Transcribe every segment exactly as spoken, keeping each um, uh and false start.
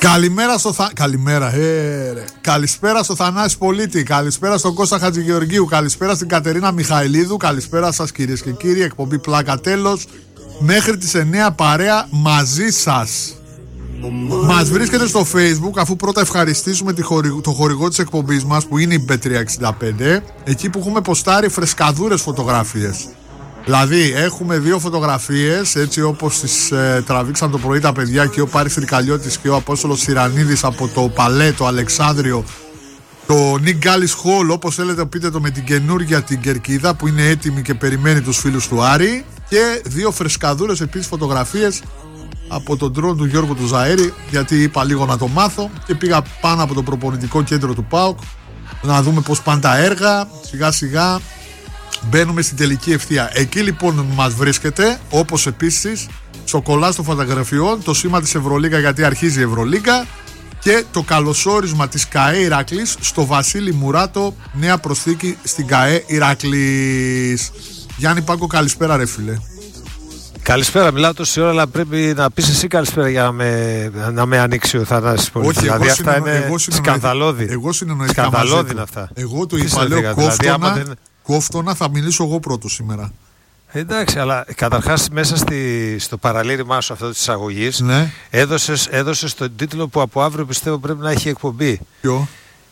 Καλημέρα στο θα... Καλημέρα, ε, ρε. Καλησπέρα στο Θανάση Πολίτη. Καλησπέρα στον Κώστα Χατζηγεωργίου. Καλησπέρα στην Κατερίνα Μιχαηλίδου. Καλησπέρα σας κυρίες και κύριοι. Εκπομπή Πλάκα τέλος. Μέχρι τις εννιά παρέα μαζί σας. Μας βρίσκεται στο Facebook, αφού πρώτα ευχαριστήσουμε τη χορηγ... το χορηγό της εκπομπής μας που είναι η μπι τριακόσια εξήντα πέντε. Εκεί που έχουμε ποστάρει φρεσκαδούρες φωτογραφίες. Δηλαδή έχουμε δύο φωτογραφίες έτσι όπως τις ε, τραβήξαν το πρωί τα παιδιά, και ο Πάρης Τρικαλιώτης και ο Απόστολος Σιρανίδης από το Παλέ, το Αλεξάνδριο, το Νικ Γκάλις Χολ, όπως θέλετε πείτε το, με την καινούργια την Κερκίδα που είναι έτοιμη και περιμένει τους φίλους του Άρη, και δύο φρεσκαδούρες επίσης φωτογραφίες από τον ντρόν του Γιώργου του Ζαέρη, γιατί είπα λίγο να το μάθω και πήγα πάνω από το προπονητικό κέντρο του ΠΑΟΚ να δούμε πως πάνε τα έργα. Σιγά σιγά μπαίνουμε στην τελική ευθεία. Εκεί λοιπόν μας βρίσκεται, όπως επίσης στο κολλάζ των φωτογραφιών το σήμα της Ευρωλίγκα, γιατί αρχίζει η Ευρωλίγκα, και το καλωσόρισμα της ΚΑΕ Ηράκλης στο Βασίλη Μουράτο, νέα προσθήκη στην ΚΑΕ Ηράκλης. Γιάννη Πάκο, καλησπέρα ρε φίλε. Καλησπέρα, μιλάω τόση ώρα, αλλά πρέπει να πεις εσύ καλησπέρα για να με, να με ανοίξει ο Θανάσης Πολίτης. Όχι, δηλαδή εγώ αυτά συνεννο, είναι εγώ σκανδαλώδη. Εγώ συνεννοήθηκα μαζί του. Είναι αυτά. Εγώ του Τι είπα, λέω δηλαδή, κόφτωνα, δεν... κόφτωνα, θα μιλήσω εγώ πρώτο σήμερα. Εντάξει, αλλά καταρχάς μέσα στη, στο παραλήρημά σου αυτό της εισαγωγής, ναι, έδωσες, έδωσες τον τίτλο που από αύριο πιστεύω πρέπει να έχει εκπομπή. Ποιο?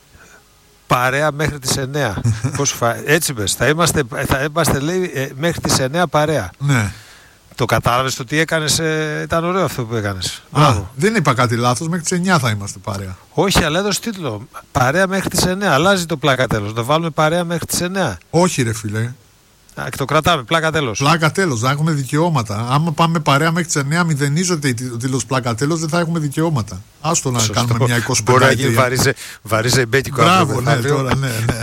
Παρέα μέχρι τις εννιά. Πώς φα... Έτσι πες, θα είμαστε, θα είμαστε λέει, ε, μέχρι τις εννιά παρέα. Ναι. Το κατάλαβες το τι έκανες, ε, ήταν ωραίο αυτό που έκανες. Α, δεν είπα κάτι λάθος, μέχρι τις εννιά θα είμαστε παρέα. Όχι, αλλά έδωσε τίτλο. Παρέα μέχρι τις εννιά. Αλλάζει το πλάκα τέλος. Το βάλουμε παρέα μέχρι τις εννιά. Όχι ρε φίλε. Α, και το κρατάμε, πλάκα τέλος. Πλάκα τέλος, να έχουμε δικαιώματα. Άμα πάμε παρέα μέχρι τις εννιά, μηδενίζεται ο τίτλος πλάκα τέλος, δεν θα έχουμε δικαιώματα. Άστο να Σωστό. κάνουμε μια είκοσι πέντε. Μπορεί να γίνει βαρύζε, βαρύζε μπέκικο. Μπράβο, ναι, τώρα, ναι, ναι.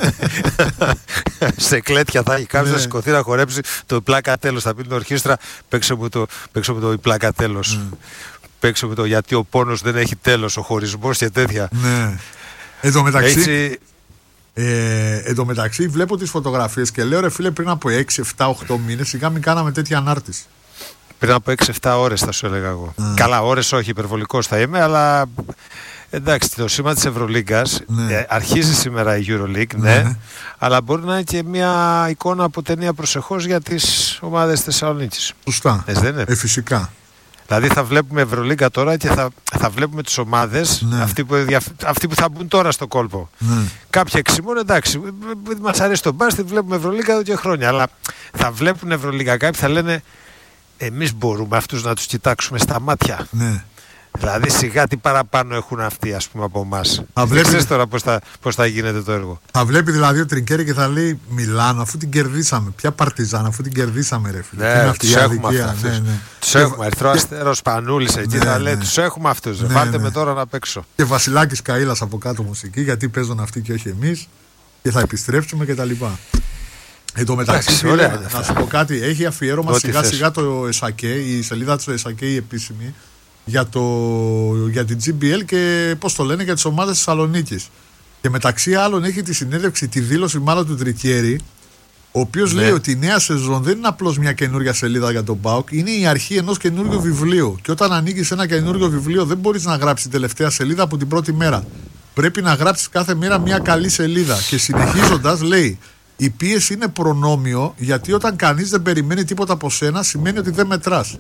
Σε κλέτια θα έχει κάποιος ναι. να σηκωθεί να χορέψει το πλάκα τέλος. Θα πει την ορχήστρα, παίξε μου το, παίξε μου το πλάκα τέλος. Ναι. Παίξε μου το γιατί ο πόνος δεν έχει τέλος, ο χωρισμός και τέτοια. Ναι. Εδώ μεταξύ... Έτσι... Ε, εν τω μεταξύ βλέπω τις φωτογραφίες και λέω ρε φίλε, πριν από έξι, επτά, οκτώ μήνες σιγά μην κάναμε τέτοια ανάρτηση. Πριν από έξι επτά ώρες θα σου έλεγα εγώ. Mm. Καλά, ώρες όχι, υπερβολικός θα είμαι, αλλά εντάξει, το σήμα της Ευρωλίγκας, ναι. ε, αρχίζει σήμερα η Euroleague, ναι, ναι, αλλά μπορεί να είναι και μια εικόνα από ταινία προσεχώς για τις ομάδες Θεσσαλονίκης. Σωστά, ε, δεν είναι. Ε, φυσικά. Δηλαδή θα βλέπουμε Ευρωλίγκα τώρα και θα, θα βλέπουμε τις ομάδες, ναι. αυτοί, που, αυτοί που θα μπουν τώρα στο κόλπο. Ναι. Κάποιοι εξημών, εντάξει, μας αρέσει το μπάσκετ, βλέπουμε Ευρωλίγκα εδώ και χρόνια, αλλά θα βλέπουν Ευρωλίγκα κάποιοι, θα λένε εμείς μπορούμε αυτούς να τους κοιτάξουμε στα μάτια. Ναι. Δηλαδή σιγά τι παραπάνω έχουν αυτοί ας πούμε από εμάς. Δεν ξέρεις τώρα πώς θα, πώς θα γίνεται το έργο. Θα βλέπει δηλαδή ο Τρινκέρι και θα λέει Μιλάνο αφού την κερδίσαμε. Ποια Παρτιζάν αφού την κερδίσαμε ρε φίλε. Ναι, τους έχουμε αυτούς. Ναι, ναι. Τους και... έχουμε. Ερθρό Αστέρος Πανούλης εκεί ναι, θα λέει ναι. Τους έχουμε αυτούς. Ναι, βάλτε ναι. με τώρα να παίξω. Και Βασιλάκης Καΐλας από κάτω μουσική, γιατί παίζουν αυτοί και όχι εμείς. Και θα επιστρέψουμε και τα λοιπά. Εν τω μεταξύ, φίλε, να σου πω κάτι, έχει αφιέρωμα Ό, σιγά σιγά το ΕΣΑΚΕ, η σελίδα του ΕΣΑΚΕ η επίσημη, για, το, για την τζι μπι ελ και πώς το λένε για τις ομάδες της Θεσσαλονίκης. Και μεταξύ άλλων έχει τη συνέντευξη, τη δήλωση μάλλον του Τρικέρι, ο οποίος ναι. λέει ότι η νέα σεζόν δεν είναι απλώς μια καινούργια σελίδα για τον ΠΑΟΚ, είναι η αρχή ενός καινούργιου βιβλίου. Και όταν ανοίγεις ένα καινούργιο βιβλίο, δεν μπορείς να γράψεις την τελευταία σελίδα από την πρώτη μέρα. Πρέπει να γράψεις κάθε μέρα μια καλή σελίδα. Και συνεχίζοντας λέει, η πίεση είναι προνόμιο, γιατί όταν κανείς δεν περιμένει τίποτα από σένα, σημαίνει ότι δεν μετράς.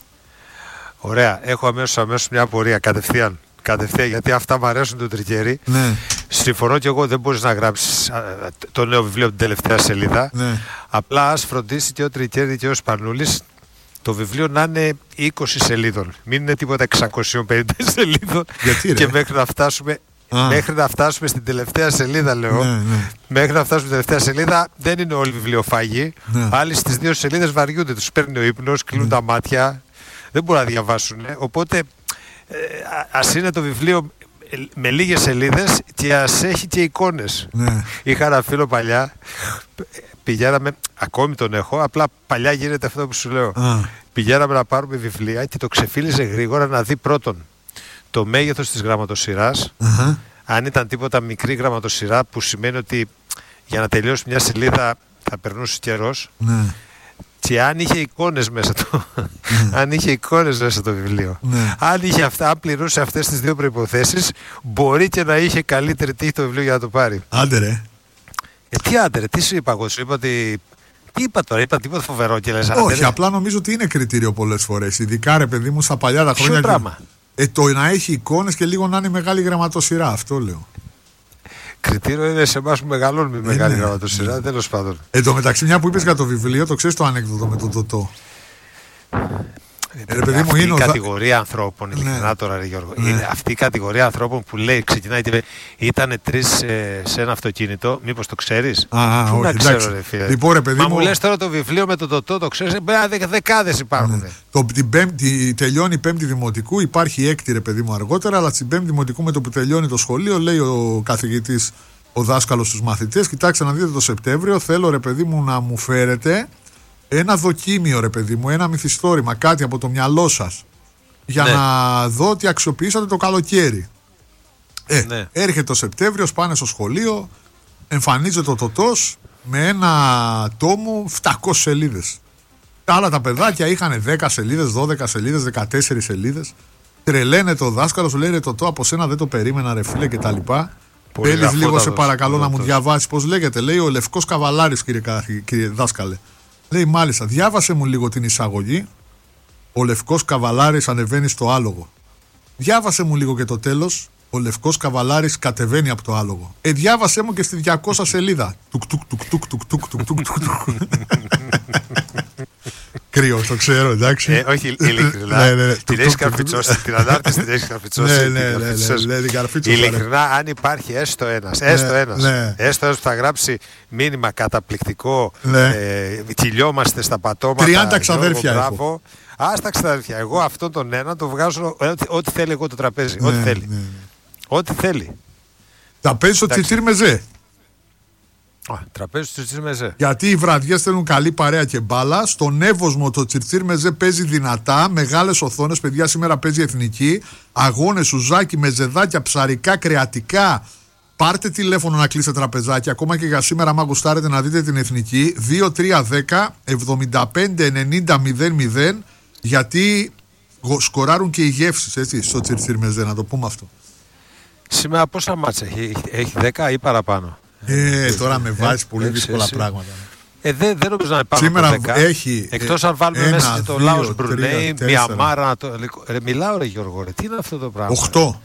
Ωραία, έχω αμέσως, αμέσως μια απορία κατευθείαν. Κατευθείαν, γιατί αυτά μου αρέσουν το Τρικέρι. Ναι. Συμφωνώ και εγώ, δεν μπορείς να γράψεις το νέο βιβλίο από την τελευταία σελίδα. Ναι. Απλά ας φροντίσει και ο Τρικέρι και ο Σπανούλης το βιβλίο να είναι είκοσι σελίδων. Μην είναι τίποτα εξακόσιες πενήντα σελίδων. Γιατί, ρε? Και μέχρι να φτάσουμε. Ah. Μέχρι να φτάσουμε στην τελευταία σελίδα, λέω. Ναι, ναι. Μέχρι να φτάσουμε στην τελευταία σελίδα, δεν είναι όλοι βιβλιοφάγοι. Ναι. Άλλοι στις δύο σελίδες βαριούνται. Τους παίρνει ο ύπνος, κλείνουν ναι. τα μάτια. Δεν μπορούν να διαβάσουν. Οπότε, ε, ας είναι το βιβλίο με λίγες σελίδες και ας έχει και εικόνες. Ναι. Είχα ένα φίλο παλιά. Πηγαίναμε, ακόμη τον έχω, απλά παλιά γίνεται αυτό που σου λέω. Ah. Πηγαίναμε να πάρουμε βιβλία και το ξεφύλιζε γρήγορα να δει πρώτον το μέγεθος της γραμματοσυράς, uh-huh. αν ήταν τίποτα μικρή γραμματοσυρά, που σημαίνει ότι για να τελειώσει μια σελίδα θα περνούσε καιρός, uh-huh. Και αν είχε εικόνες μέσα του, αν είχε εικόνες μέσα το βιβλίο, ναι. αν, είχε αυτά, αν πληρούσε αυτές τις δύο προϋποθέσεις, μπορεί και να είχε καλύτερη τύχη το βιβλίο για να το πάρει. Άντε ρε. Ε, τι άντε ρε, τι σου είπα εγώ, σου είπα ότι... Τι είπα τώρα, είπα τίποτα φοβερό και λες άντε. Όχι, ρε. απλά νομίζω ότι είναι κριτήριο πολλές φορές. Ειδικά ρε παιδί μου στα παλιά τα χρόνια. Ποιο πράγμα. Ε, το να έχει εικόνες και λίγο να είναι μεγάλη γραμματοσυρά, αυτό λέω. Κριτήριο είναι σε εμάς που μεγαλώνουμε με μεγάλη ναι, γραμματοσυρά, ναι. Τέλος πάντων. Εν τω μεταξύ, μια που είπες για το βιβλίο, το ξέρεις το ανέκδοτο με τον Τωτό. Ε, παιδί αυτή μου, είναι η κατηγορία ανθρώπων, ειλικρινά ναι. τώρα, ρε Γιώργο. Ναι. Είναι αυτή η κατηγορία ανθρώπων που λέει, ξεκινάει και λέει, ήταν τρεις ε, σε ένα αυτοκίνητο, μήπως το ξέρεις? Α, α, Πού όχι, να ξέρω, εντάξει. ρε φίλε. Λοιπόν, ρε, παιδί Μα μου, μου λες τώρα το βιβλίο με το Τωτό, το ξέρεις, δεκάδες υπάρχουν. Ναι. Το, την πέμπτη, τελειώνει η πέμπτη δημοτικού, υπάρχει η έκτη, ρε παιδί μου, αργότερα, αλλά στην πέμπτη δημοτικού με το που τελειώνει το σχολείο, λέει ο καθηγητής, ο δάσκαλος στους μαθητές, κοιτάξτε να δείτε το Σεπτέμβριο, θέλω ρε παιδί μου να μου φέρετε ένα δοκίμιο ρε παιδί μου, ένα μυθιστόρημα, κάτι από το μυαλό σας, για ναι. να δω ότι αξιοποιήσατε το καλοκαίρι. Ε, ναι. Έρχεται το Σεπτέμβριο, πάνε στο σχολείο, εμφανίζεται ο Τωτός με ένα τόμο επτακόσιες σελίδες. Τα άλλα τα παιδάκια είχαν δέκα σελίδες, δώδεκα σελίδες, δεκατέσσερις σελίδες. Τρελαίνεται ο δάσκαλος, λέει ρε Τωτό, από σένα δεν το περίμενα ρε φίλε και τα λοιπά. Θέλεις λίγο σε παρακαλώ να μου διαβάσεις πώς λέγεται? Λέει ο Λευκός Καβαλάρης, κύριε, κύριε δάσκαλε. Λέει μάλιστα, διάβασε μου λίγο την εισαγωγή. Ο Λευκός Καβαλάρης ανεβαίνει στο άλογο. Διάβασε μου λίγο και το τέλος. Ο Λευκός Καβαλάρης κατεβαίνει από το άλογο. Ε, διάβασέ μου και στη διακόσια σελίδα. Τουκ τουκ τουκ τουκ τουκ τουκ τουκ τουκ τουκ. Κρύο, το ξέρω, εντάξει. Ε, όχι, ειλικρινά. Την έχεις καρφιτσώσει, την ανάρτηση την έχεις καρφιτσώσει. Ναι, ναι, ναι. Ειλικρινά, αν υπάρχει έστω ένας, έστω ένας, έστω ένας που θα γράψει μήνυμα καταπληκτικό, κυλιόμαστε στα πατώματα. τριάντα ξαδέρφια έχω. Α, στα ξαδέρφια. Εγώ αυτόν τον ένα το βγάζω ό,τι θέλει εγώ το τραπέζι. Ό,τι θέλει. Ό,τι θέλει. Τραπέζι στο Τσιτσίρ Μεζέ. Α, τραπέζι στο Τσιτσίρ Μεζέ. Γιατί οι βραδιές θέλουν καλή παρέα και μπάλα. Στον Εύωσμο το Τσιτσίρ Μεζέ παίζει δυνατά. Μεγάλες οθόνες. Παιδιά, σήμερα παίζει εθνική. Αγώνες, σουζάκι, μεζεδάκια, ψαρικά, κρεατικά. Πάρτε τηλέφωνο να κλείσετε τραπεζάκι. Ακόμα και για σήμερα, άμα γουστάρετε να δείτε την εθνική. δύο τρία δέκα εβδομήντα πέντε ενενήντα μηδέν μηδέν. Γιατί σκοράρουν και οι γεύσεις, έτσι, στο Τσιτσίρ Μεζέ, να το πούμε αυτό. Σήμερα πόσα μάτσα έχει, έχει δέκα ή παραπάνω? Ε, τώρα με βάζεις πολύ δύσκολα πράγματα. Ε, δεν, δεν νομίζω να είναι πάνω σήμερα από δέκα. Έχει, εκτός αν βάλουμε ένα, μέσα το δύο, Λάος Μπρουνέι, Μιαμάρα. Το... Ρε, μιλάω ρε Γιώργο, ρε, τι είναι αυτό το πράγμα? Οχτώ.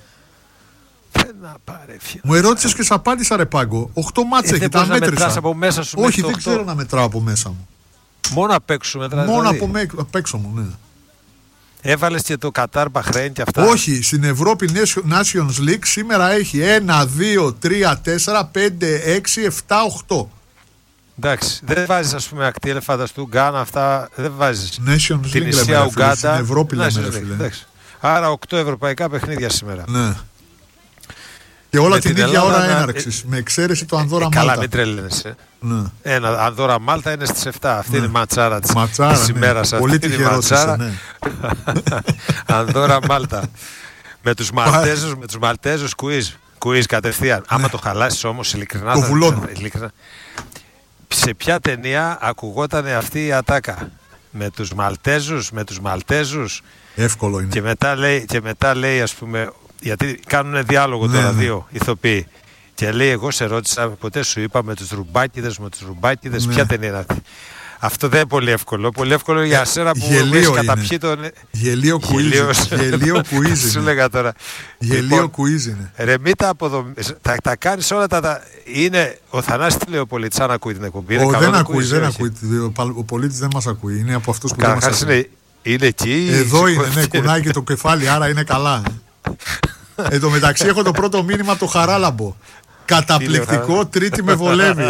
Μου ερώτησες και σ' απάντησα ρε Πάγκο. Οχτώ μάτσα ε, έχει, τα μέτρησα. Από μέσα σου. Όχι, δεν ξέρω να μετράω από μέσα μου. Μόνο απ' έξω μετράς? Μόνο δηλαδή. απ' έξω μου, ναι. Έβαλες και το Κατάρ, Μπαχρέιν και αυτά? Όχι, στην Ευρώπη Nations League σήμερα έχει ένα, δύο, τρία, τέσσερα, πέντε, έξι, επτά, οχτώ. Εντάξει, δεν βάζεις ας πούμε ακτή ελεφάνταστου, Γκάνα, αυτά δεν βάζεις. Nations League λέμε, φίλε, Ουγκάντα, στην Ευρώπη λέμε ρε φίλε. Άρα οκτώ ευρωπαϊκά παιχνίδια σήμερα. Ναι. Και όλα με την, την ίδια ώρα έναρξης, ε, με εξαίρεση το Ανδόρα ε, Μάλτα. Καλά, μην τρελαίνεσαι. Ναι. Ένα Ανδόρα Μάλτα είναι στις επτά. Αυτή ναι. είναι η ματσάρα της, ματσάρα, της ημέρας. Ναι. Πολύ τυχερός είσαι, ναι. Ανδόρα Μάλτα. με τους Μαλτέζους, με τους Μαλτέζους quiz. Quiz κατευθείαν. Ναι. Άμα το χαλάσεις όμως ειλικρινά. Το βουλώνω. Ειλικρινά. Σε ποια ταινία ακουγόταν αυτή η ατάκα? Με τους Μαλτέζους, με τους Μαλτέζους. Εύκολο είναι. Και μετά λέει, και μετά λέει ας πούμε, γιατί κάνουν διάλογο ναι, τώρα ναι. δύο ηθοποιοί. Και λέει, εγώ σε ρώτησα, ποτέ σου είπα με τους ρουμπάκιδες, με τους ρουμπάκιδες, ναι. ποια ταινία είναι αυτή? Αυτό δεν είναι πολύ εύκολο. Πολύ εύκολο για σένα που έχεις καταπιεί τον... Γελίο κουίζ. Γελίο κουίζ. Σου λέγα τώρα. Γελίο κουίζ είναι. Ρε μη τα αποδομήσεις. Τα, τα κάνεις όλα τα... τα... Είναι... Ο Θανάσης τι λέει ο πολίτης, αν ακούει την εκπομπή? Ο, δεν ακούει, δεν ακούει. Ο πολίτης δεν μας ακούει. Είναι από αυτούς που δεν μας ακούει. Είναι εκεί. Εδώ είναι, ναι, κουνάει και το κεφάλι, άρα είναι καλά. Εν τω μεταξύ έχω το πρώτο μήνυμα από το Χαράλαμπο. Καταπληκτικό, τρίτη με βολεύει.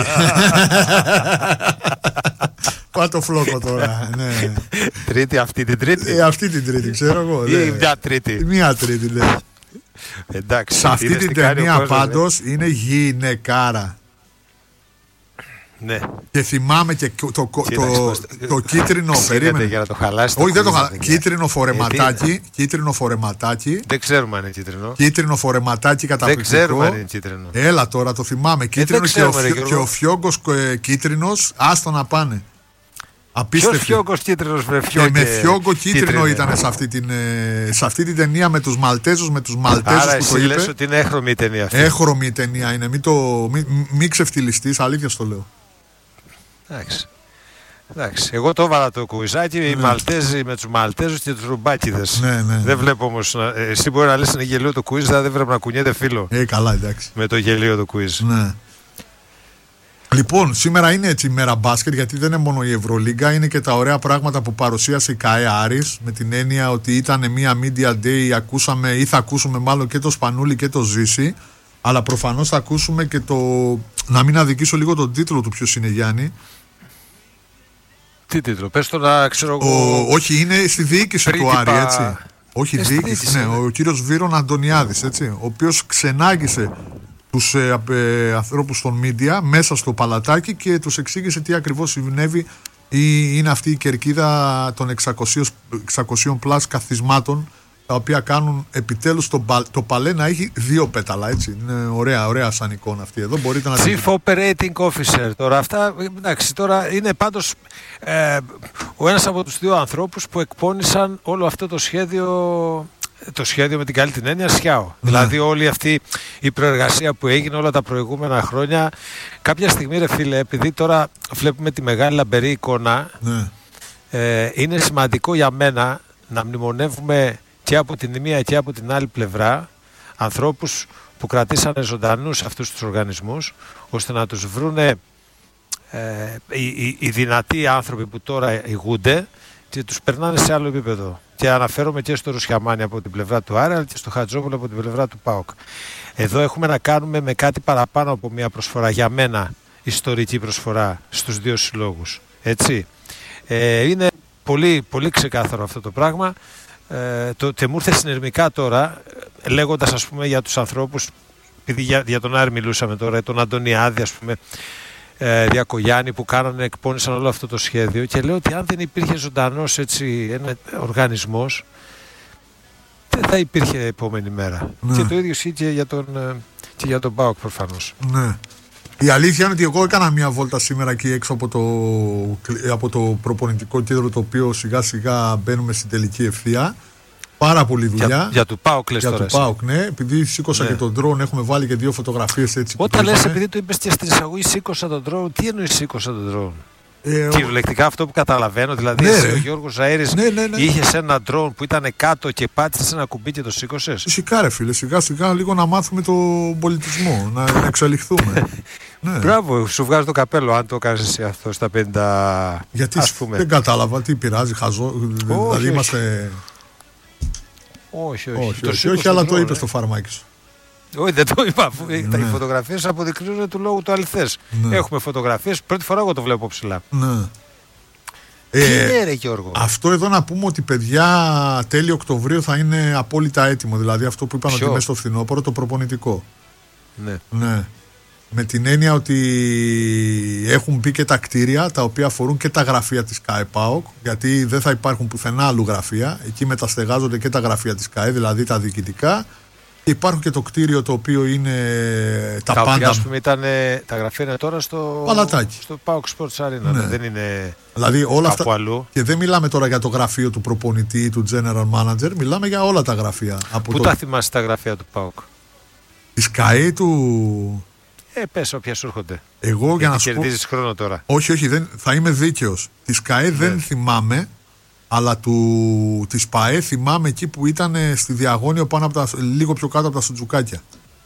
Πάτο φλόκο τώρα. Ναι. Τρίτη, αυτή την τρίτη. Ε, αυτή την τρίτη, ξέρω εγώ. Ή ναι. μια τρίτη. Μια τρίτη, ναι. Εντάξει. Σε αυτή την ταινία πάντως ναι. είναι γυναικάρα. Ναι. Και θυμάμαι και το, το, το, το κίτρινο. Περίμενε. Για να το χαλάσει. Όχι, δεν το χαλάσει. Κίτρινο φορεματάκι. Κίτρινο φορεματάκι. Δεν ξέρουμε αν είναι κίτρινο. Κίτρινο φορεματάκι καταπληκτικό. Δεν ξέρουμε αν είναι κίτρινο. Έλα τώρα, το θυμάμαι. Κίτρινο ε, και, ο, και ο φιόγκος ε, κίτρινος. Άστο να πάνε. Απίστευτη. Ποιος φιόγκος κίτρινος με φιόγκο. Και με φιόγκο κίτρινο ήταν σε αυτή, την, σε αυτή την ταινία με τους Μαλτέζους, με τους Μαλτέζους. Άρα που εσύ το είπε. λες ότι είναι έχρωμη η ταινία αυτή. Έχρωμη η ταινία είναι, μην, το, μην, μην ξεφτυλιστείς, αλήθεια στο λέω. Εντάξει. Εντάξει, εγώ το έβαλα το κουιζάκι, ναι. Οι Μαλτέζοι με τους Μαλτέζους και τους ρουμπάκιδες. Ναι, ναι. Δεν βλέπω όμως, εσύ μπορεί να λες είναι γελίο το κουίζ, δεν πρέπει να κουνιέται φίλο. Ε, καλά, εντάξει. Με το γελίο το κουίζ. Ναι. Λοιπόν, σήμερα είναι έτσι η μέρα μπάσκετ, γιατί δεν είναι μόνο η Ευρωλίγκα, είναι και τα ωραία πράγματα που παρουσίασε η ΚΑΕ Άρης, με την έννοια ότι ήταν μια media day, ακούσαμε ή θα ακούσουμε μάλλον και το Σπανούλη και το Ζήση, αλλά προφανώς θα ακούσουμε και το, να μην αδικήσω λίγο τον τίτλο του ποιος είναι, Γιάννη. Τι τίτλο, πες το να ξέρω εγώ. Όχι, είναι στη διοίκηση Πρίτυπα... του Άρη, έτσι. Όχι, ε, διοίκηση, ναι, ο κύριος Βύρον Αντωνιάδης, έτσι, ο οποίος ξενάγησε τους ε, ε, ανθρώπους των media μέσα στο παλατάκι και τους εξήγησε τι ακριβώς συμβαίνει, ή είναι αυτή η κερκίδα των εξακοσίων πλάς καθισμάτων, τα οποία κάνουν επιτέλους το, το παλέ να έχει δύο πέταλα, έτσι. Είναι ωραία, ωραία σαν εικόνα αυτή εδώ. Μπορείτε να Chief Operating Officer. Τώρα αυτά, εντάξει, τώρα είναι πάντως ε, ο ένας από τους δύο ανθρώπους που εκπώνησαν όλο αυτό το σχέδιο, το σχέδιο με την καλή την έννοια Σιάο. Ναι. Δηλαδή όλη αυτή η προεργασία που έγινε όλα τα προηγούμενα χρόνια, κάποια στιγμή ρε φίλε, επειδή τώρα βλέπουμε τη μεγάλη λαμπερή εικόνα, ναι. ε, είναι σημαντικό για μένα να μνημονεύουμε και από την μία και από την άλλη πλευρά ανθρώπους που κρατήσανε ζωντανούς αυτούς τους οργανισμούς, ώστε να τους βρούνε ε, οι, οι, οι δυνατοί άνθρωποι που τώρα ηγούνται και τους περνάνε σε άλλο επίπεδο. Και αναφέρομαι και στο Ρουσιαμάνι από την πλευρά του Άρη, αλλά και στο Χατζόπουλο από την πλευρά του ΠΑΟΚ. Εδώ έχουμε να κάνουμε με κάτι παραπάνω από μια προσφορά, για μένα ιστορική προσφορά στους δύο συλλόγους. Έτσι. Ε, είναι πολύ, πολύ ξεκάθαρο αυτό το πράγμα. Ε, το, και μου ήρθε συνειρμικά τώρα, λέγοντας ας πούμε για τους ανθρώπους, επειδή για, για τον Άρη μιλούσαμε τώρα, τον Αντωνιάδη ας πούμε, ε, Διακογιάννη που κάνανε, εκπώνησαν όλο αυτό το σχέδιο, και λέω ότι αν δεν υπήρχε ζωντανός έτσι ένα οργανισμός, δεν θα υπήρχε επόμενη μέρα. Ναι. Και το ίδιο ισχύει και για τον, και για τον ΠΑΟΚ προφανώς. Ναι. Η αλήθεια είναι ότι εγώ έκανα μια βόλτα σήμερα εκεί έξω από το, από το προπονητικό κέντρο, το οποίο σιγά σιγά μπαίνουμε στην τελική ευθεία. Πάρα πολλή δουλειά. Για, για του ΠΑΟΚ λες για τώρα. Για του ΠΑΟΚ, ναι. Επειδή σήκωσα ναι. και τον drone, έχουμε βάλει και δύο φωτογραφίες έτσι. Όταν λες, επειδή το είπες και στην εισαγωγή, σήκωσα τον drone, τι εννοείς σήκωσα τον drone? Ε, Κυριολεκτικά αυτό που καταλαβαίνω, δηλαδή ναι, εσύ, ο Γιώργος Ζαΐρης, ναι, ναι, ναι. είχες ένα drone που ήταν κάτω και πάτησες ένα κουμπί και το σήκωσες. Φυσικά ρε φίλε, σιγά σιγά λίγο να μάθουμε τον πολιτισμό, να, να εξελιχθούμε. Ναι. Μπράβο, σου βγάζω το καπέλο αν το κάνεις εσύ αυτό στα πενήντα. Γιατί ας πούμε. Δεν κατάλαβα, τι πειράζει, χαζό. Όχι, δηλαδή όχι. είμαστε. Όχι, όχι. όχι, όχι, όχι αλλά το είπε στο φαρμάκι σου. Όχι, δεν το είπα. Ναι. Οι φωτογραφίες αποδεικνύουν του λόγου το αληθές. Ναι. Έχουμε φωτογραφίες. Πρώτη φορά εγώ το βλέπω ψηλά. Ναι. Τι ε, είναι, ρε Γιώργο? Αυτό εδώ να πούμε ότι παιδιά τέλη Οκτωβρίου θα είναι απόλυτα έτοιμο. Δηλαδή αυτό που είπαμε ότι μέσα στο φθινόπωρο, το προπονητικό. Ναι. ναι. Με την έννοια ότι έχουν μπει και τα κτίρια τα οποία αφορούν και τα γραφεία της ΚΑΕ ΠΑΟΚ, γιατί δεν θα υπάρχουν πουθενά άλλου γραφεία. Εκεί μεταστεγάζονται και τα γραφεία της ΚΑΕ, δηλαδή τα διοικητικά. Υπάρχουν και το κτίριο το οποίο είναι τα, τα πάντα. Ας πούμε, ήταν, τα γραφεία είναι τώρα στο, Παλατάκι. στο ΠΑΟΚ Sports Arena. Ναι. Δεν είναι δηλαδή όλα κάπου αυτά. Αλλού. Και δεν μιλάμε τώρα για το γραφείο του προπονητή, του general manager. Μιλάμε για όλα τα γραφεία. Πού το... τα θυμάσαι τα γραφεία του ΠΑΟΚ? Της ΚΑΕ του... Ε, πες όποια σου έρχονται. Εγώ για να σου πω... κερδίζεις χρόνο τώρα. Όχι, όχι, δεν... θα είμαι δίκαιος. Της ΚΑΕ ναι. δεν θυμάμαι. Αλλά του, της ΠΑΕ θυμάμαι εκεί που ήταν στη Διαγώνιο πάνω από τα, λίγο πιο κάτω από τα Σουτζουκάκια.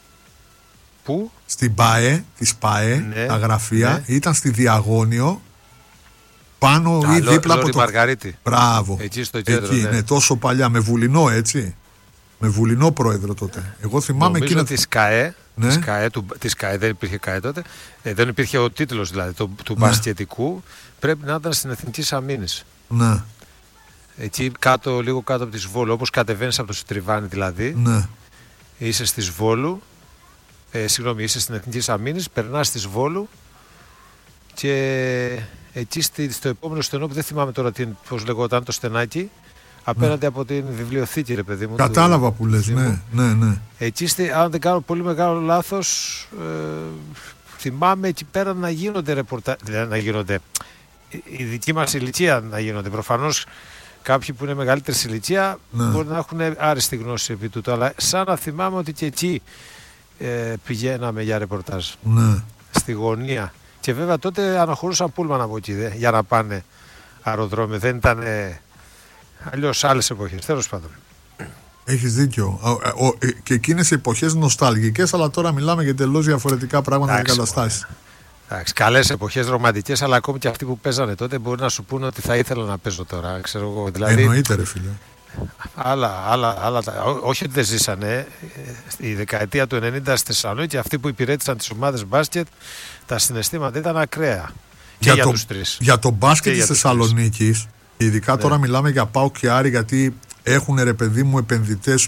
Πού? Στην ΠΑΕ, της ΠΑΕ, ναι, τα γραφεία, ναι. ήταν στη Διαγώνιο πάνω Α, ή λό, δίπλα από το... Μαργαρίτη. Μπράβο. Εκεί στο κέντρο, εκεί, ναι. ναι, τόσο παλιά, με Βουλινό έτσι. Με Βουλινό πρόεδρο τότε. Εγώ θυμάμαι Νομίζω εκείνα... της ΚΑΕ, ναι. της ΚΑΕ, του, της ΚΑΕ, δεν υπήρχε ΚΑΕ τότε, ε, δεν υπήρχε ο τίτλος δηλαδή το, του ναι. μπασκετικού, πρέπει να ήταν στην Εθνικής Αμήνης. Ναι. Εκεί κάτω, λίγο κάτω από τη Βόλου, όπως κατεβαίνεις από το Σιτριβάνι δηλαδή, ναι. είσαι στη Βόλου, ε, συγγνώμη, είσαι στην Εθνική Αμήνης, περνάς στη Βόλου και εκεί στη, στο επόμενο στενό που δεν θυμάμαι τώρα τι, πώς λεγόταν το στενάκι, απέναντι ναι. από την βιβλιοθήκη, ρε παιδί μου. Κατάλαβα του, που λες, ναι, ναι, ναι. Εκεί, στη, αν δεν κάνω πολύ μεγάλο λάθος, ε, θυμάμαι εκεί πέρα να γίνονται ρεπορτάζ, δηλαδή να γίνονται. η δική μας ηλικία να γίνονται. Προφανώς κάποιοι που είναι μεγαλύτερη ηλικία ναι. μπορεί να έχουν άριστη γνώση επί τούτου. Αλλά σαν να θυμάμαι ότι και εκεί ε, πηγαίναμε για ρεπορτάζ. Ναι. Στη γωνία. Και βέβαια τότε αναχωρούσαν πούλμαν από εκεί δε, για να πάνε αεροδρόμιο. Δεν ήταν ε, αλλιώς άλλες εποχές. Τέλος πάντων. Έχεις δίκιο. Ο, ο, και εκείνες οι εποχές νοσταλγικές, αλλά τώρα μιλάμε για τελώς διαφορετικά πράγματα και καταστάσεις. Εντάξει, καλές εποχές, ρομαντικές, αλλά ακόμη και αυτοί που παίζανε τότε μπορεί να σου πούνε ότι θα ήθελα να παίζω τώρα. Ξέρω εγώ. Δηλαδή, εννοείται, ρε φίλε. Άλλα, άλλα, άλλα, όχι ότι δεν ζήσανε. Η δεκαετία του ενενήντα στη Θεσσαλονίκη, αυτοί που υπηρέτησαν τις ομάδες μπάσκετ, τα συναισθήματα ήταν ακραία. Και για, για το, τους τρεις. Για το μπάσκετ της Θεσσαλονίκης, ειδικά ναι. τώρα μιλάμε για ΠΑΟΚ και Άρη, γιατί έχουν ρε παιδί μου επενδυτές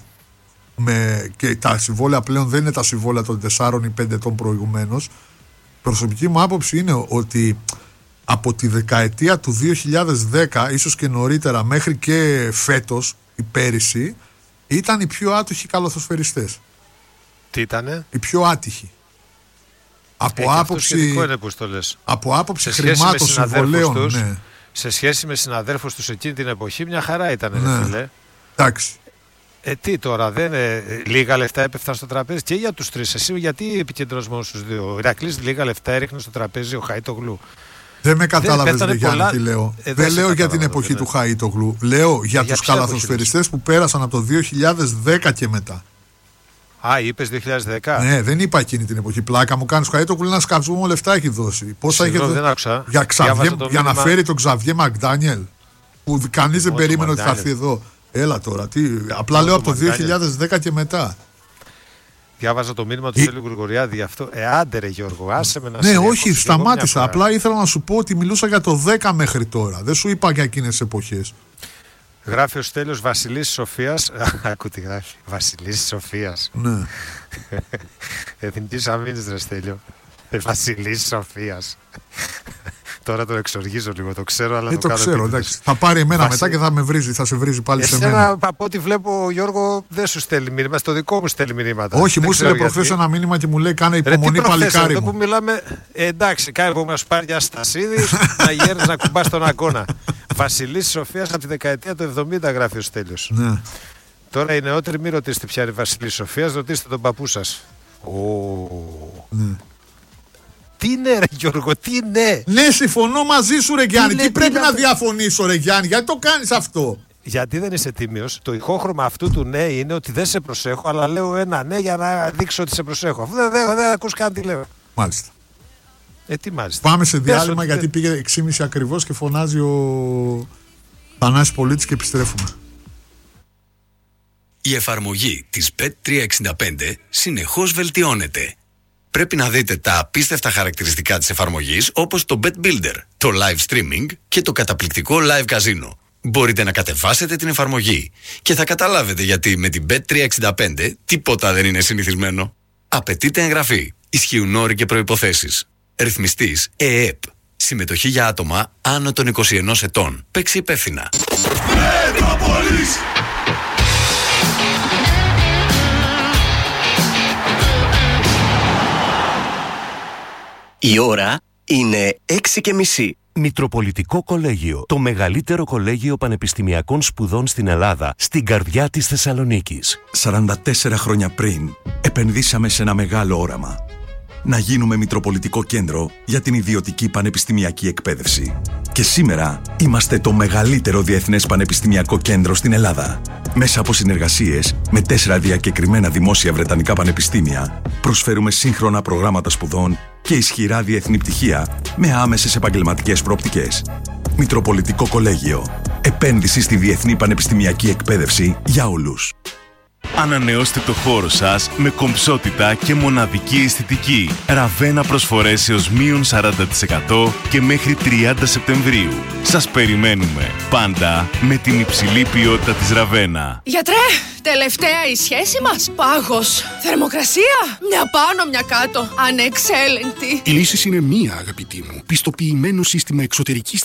με, και τα συμβόλαια πλέον δεν είναι τα συμβόλαια των τεσσάρων ή πέντε ετών προηγουμένως. Προσωπική μου άποψη είναι ότι από τη δεκαετία του δύο χιλιάδες δέκα, ίσως και νωρίτερα, μέχρι και φέτος η πέρυσι, ήταν οι πιο άτυχοι καλαθοσφαιριστές. Τι ήτανε? Οι πιο άτυχοι. Από ε, άποψη, είναι που το λες. Από άποψη χρημάτων, συμβολέων. Ναι. Σε σχέση με συναδέρφους τους εκείνη την εποχή, μια χαρά ήταν, ναι. φίλε. Εντάξει. Ε, τι τώρα, δεν ε, λίγα λεφτά έπεφταν στο τραπέζι και για τους τρεις. Εσύ γιατί επικεντρώνεις μόνο στους δύο? Ο Ηρακλής λίγα λεφτά έριχνε στο τραπέζι, ο Χαΐτογλου. Δεν με κατάλαβες, ρε Γιάννη, πολλά... τι λέω. Ε, δεν, δεν λέω για την εποχή ναι. του Χαΐτογλου. Λέω για, για τους καλαθοσφαιριστές που πέρασαν από το δύο χιλιάδες δέκα και μετά. Α, είπες δύο χιλιάδες δέκα. Ναι, δεν είπα εκείνη την εποχή. Πλάκα μου κάνεις. Ο Χαΐτογλου ένα σκαψούμο λεφτά έχει δώσει. Πόσα είχε δώσει. Για, Ξαβιέ, για να φέρει τον Ξαβιέ Μακντάνιελ. Που κανείς δεν περίμενε ότι θα έρθει εδώ. Έλα τώρα, τι, απλά λέω από το δύο χιλιάδες δέκα και μετά. Διάβαζα το μήνυμα του Στέλιου Γρηγοριάδη γι' αυτό. Ε, άντε ρε Γιώργο, άσε με να ναι, όχι, σταμάτησα. Απλά ήθελα να σου πω ότι μιλούσα για το δέκα μέχρι τώρα. Δεν σου είπα για εκείνες τις εποχές. Γράφει ο Στέλιος Βασιλής Σοφίας. Ακού τι γράφει. Βασιλής Σοφίας. Ναι. Εθνικής Αμήνης, ρε Στέλιο. Βασιλής Σοφίας. Τώρα το εξοργίζω λίγο, το ξέρω, αλλά ε, το, το κάνω ξέρω, εντάξει. Θα πάρει εμένα Βασι... μετά και θα με βρίζει, θα σε βρίζει πάλι Εσένα, σε μένα. Από ό,τι βλέπω, Γιώργο, δεν σου στέλνει μήνυμα, στο δικό μου στέλνει μηνύματα. Όχι, μου στείλε προχθές ένα μήνυμα και μου λέει κάνε υπομονή, παλικάρι μου. Εδώ που μιλάμε, ε, εντάξει, κάνε υπομονή να σου πάρει μια στασίδι, να γέρνεις να κουμπάς τον αγώνα. Βασιλής Σοφίας από τη δεκαετία του εβδομήντα, γράφει ο Στέλιος. Ναι. Τώρα οι νεότεροι μην ρωτήσετε ποια είναι η Βασιλής Σοφίας, ρωτήστε τον παππού σας. Ναι. Τι ναι, ρε Γιώργο, τι ναι. Ναι, συμφωνώ μαζί σου, ρε Γιάννη. Τι, τι πρέπει τι να διαφωνήσω, ρε Γιάννη, γιατί το κάνεις αυτό? Γιατί δεν είσαι τίμιος. Το ηχόχρωμα αυτού του ναι είναι ότι δεν σε προσέχω, αλλά λέω ένα ναι για να δείξω ότι σε προσέχω. Αφού δεν, δεν, δεν ακούς καν τι λέω. Μάλιστα. Ε, τι μάλιστα. Πάμε σε διάλειμμα γιατί δεν... πήγε έξι και μισή ακριβώς και φωνάζει ο Θανάσης Πολίτης και επιστρέφουμε. Η εφαρμογή της μπετ τριακόσια εξήντα πέντε συνεχώς βελτιώνεται. Πρέπει να δείτε τα απίστευτα χαρακτηριστικά της εφαρμογής, όπως το Bet Builder, το live streaming και το καταπληκτικό live casino. Μπορείτε να κατεβάσετε την εφαρμογή και θα καταλάβετε γιατί με την μπετ τριακόσια εξήντα πέντε τίποτα δεν είναι συνηθισμένο. Απαιτείται εγγραφή. Ισχύουν όροι και προϋποθέσεις. Ρυθμιστής ΕΕΠ. Συμμετοχή για άτομα άνω των είκοσι ενός ετών. Παίξει υπεύθυνα. Η ώρα είναι έξι και μισή. Μητροπολιτικό Κολέγιο, το μεγαλύτερο κολέγιο πανεπιστημιακών σπουδών στην Ελλάδα, στην καρδιά της Θεσσαλονίκης. σαράντα τέσσερα χρόνια πριν, επενδύσαμε σε ένα μεγάλο όραμα. Να γίνουμε Μητροπολιτικό Κέντρο για την ιδιωτική πανεπιστημιακή εκπαίδευση. Και σήμερα είμαστε το μεγαλύτερο διεθνές πανεπιστημιακό κέντρο στην Ελλάδα. Μέσα από συνεργασίες με τέσσερα διακεκριμένα δημόσια βρετανικά πανεπιστήμια, προσφέρουμε σύγχρονα προγράμματα σπουδών και ισχυρά διεθνή πτυχία με άμεσες επαγγελματικές προοπτικές. Μητροπολιτικό Κολέγιο. Επένδυση στη διεθνή πανεπιστημιακή εκπαίδευση για όλους. Ανανεώστε το χώρο σας με κομψότητα και μοναδική αισθητική. Ραβένα προσφορές έως μείον σαράντα τοις εκατό και μέχρι τριάντα Σεπτεμβρίου. Σας περιμένουμε πάντα με την υψηλή ποιότητα της Ραβένα. Γιατρέ, τελευταία η σχέση μας. Πάγος. Θερμοκρασία. Μια πάνω, μια κάτω. Ανεξέλεγκτη. Η λύση είναι μία, αγαπητή μου. Πιστοποιημένο σύστημα εξωτερικής